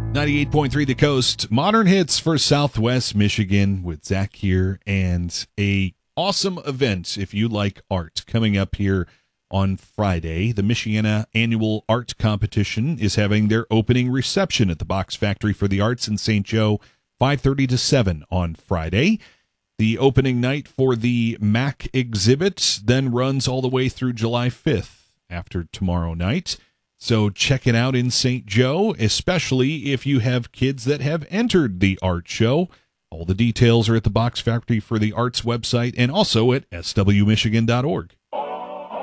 98.3 The Coast, modern hits for Southwest Michigan with Zach here, and a awesome event if you like art coming up here on Friday. The Michiana Annual Art Competition is having their opening reception at the Box Factory for the Arts in St. Joe, 5:30 to 7 on Friday. The opening night for the MAC exhibit then runs all the way through July 5th after tomorrow night. So check it out in St. Joe, especially if you have kids that have entered the art show. All the details are at the Box Factory for the Arts website and also at swmichigan.org.